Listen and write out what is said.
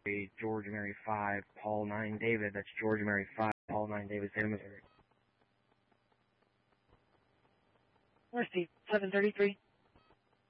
George Mary 5, Paul 9 David. That's George Mary 5, Paul 9 David, State of Missouri. Mercy, 733.